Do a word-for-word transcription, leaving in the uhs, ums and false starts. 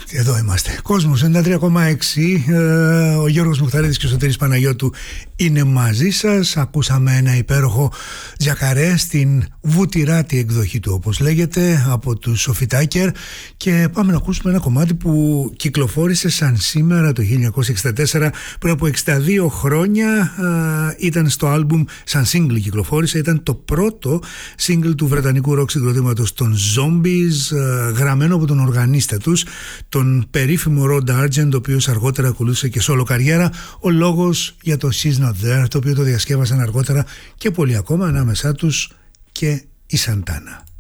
Εδώ είμαστε. Κόσμος ενενήντα τρία κόμμα έξι. ε, Ο Γιώργος Μουχταρίδης και ο Σωτήρης Παναγιώτου είναι μαζί σας. Ακούσαμε ένα υπέροχο τζακαρέ στην βουτυράτη εκδοχή του, όπως λέγεται, από τους Σοφιτάκερ. Και πάμε να ακούσουμε ένα κομμάτι που κυκλοφόρησε σαν σήμερα το χίλια εννιακόσια εξήντα τέσσερα, πριν από εξήντα δύο χρόνια. ε, Ήταν στο άλμπουμ, σαν single κυκλοφόρησε. Ήταν το πρώτο single του βρετανικού ροκ συγκροτήματος των Zombies, ε, γραμμένο από τον οργανίστα τους, τον περίφημο Rod Argent, ο οποίος αργότερα ακολούθησε και solo καριέρα. Ο λόγος για το She's Not There, το οποίο το διασκεύασαν αργότερα και πολλοί ακόμα, ανάμεσά τους και η Σαντάνα.